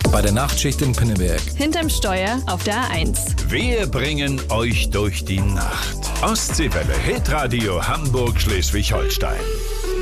Bei der Nachtschicht in Pinneberg. Hinterm Steuer auf der A1. Wir bringen euch durch die Nacht. Ostseewelle Hitradio Hamburg Schleswig-Holstein.